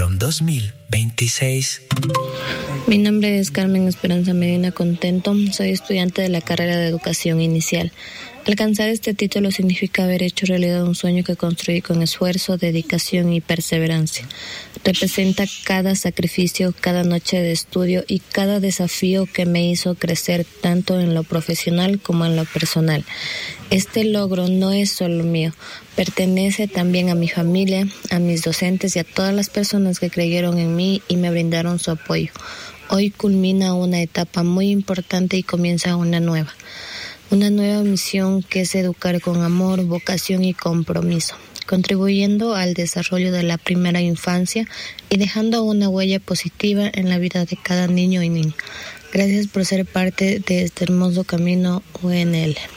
2026. Mi nombre es Carmen Esperanza Medina Contento, soy estudiante de la carrera de Educación Inicial. Alcanzar este título significa haber hecho realidad un sueño que construí con esfuerzo, dedicación y perseverancia. Representa cada sacrificio, cada noche de estudio y cada desafío que me hizo crecer tanto en lo profesional como en lo personal. Este logro no es solo mío, pertenece también a mi familia, a mis docentes y a todas las personas que creyeron en mí y me brindaron su apoyo. Hoy culmina una etapa muy importante y comienza una nueva misión que es educar con amor, vocación y compromiso, contribuyendo al desarrollo de la primera infancia y dejando una huella positiva en la vida de cada niño y niña. Gracias por ser parte de este hermoso camino UNL.